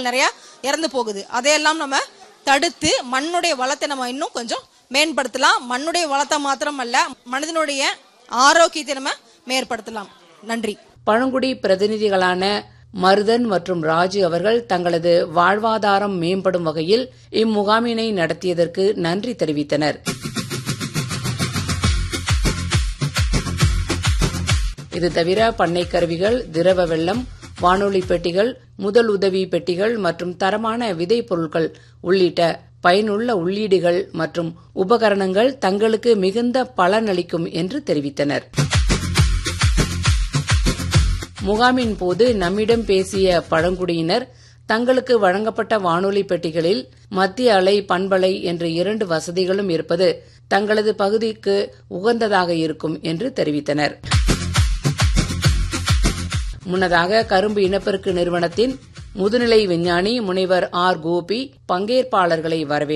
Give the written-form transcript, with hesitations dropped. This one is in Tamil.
உயிரினங்கள் நிறைய இறந்து போகுது. அதையெல்லாம் நம்ம தடுத்து மண்ணுடைய வளத்தை நம்ம இன்னும் கொஞ்சம் மேம்படுத்தலாம். மண்ணுடைய வளத்தை மாத்திரம் அல்ல, மனிதனுடைய ஆரோக்கியத்தை நம்ம மேம்படுத்தலாம். நன்றி. பழங்குடி பிரதிநிதிகளான மருதன் மற்றும் ராஜு அவர்கள் தங்களது வாழ்வாதாரம் மேம்படும் வகையில் இம்முகாமினை நடத்தியதற்கு நன்றி தெரிவித்தனர். இது தவிர பண்ணை கருவிகள், திரவ வெள்ளம், வானொலி பெட்டிகள், முதல் உதவி பெட்டிகள் மற்றும் தரமான விதை பொருட்கள் உள்ளிட்ட பயனுள்ள உள்ளீடுகள் மற்றும் உபகரணங்கள் தங்களுக்கு மிகுந்த பலனளிக்கும் என்று தெரிவித்தனர். முகாமின் போது நம்மிடம் பேசிய பழங்குடியினர் தங்களுக்கு வழங்கப்பட்ட வானொலி பெட்டிகளில் மத்திய அலை, பண்பலை என்ற 2 வசதிகளும் இருப்பது தங்களது பகுதிக்கு உகந்ததாக இருக்கும் என்று தெரிவித்தனர். முன்னதாக கரும்பு இனப்பெருக்க நிறுவனத்தின் முதுநிலை விஞ்ஞானி முனைவர் ஆர். கோபி பங்கேற்பாளர்களை வரவேற்றார்.